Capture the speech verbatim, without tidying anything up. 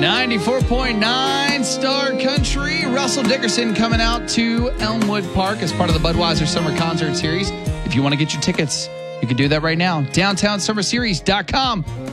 ninety-four point nine Star Country. Russell Dickerson coming out to Elmwood Park as part of the Budweiser Summer Concert Series. If you want to get your tickets, you can do that right now. downtown summer series dot com.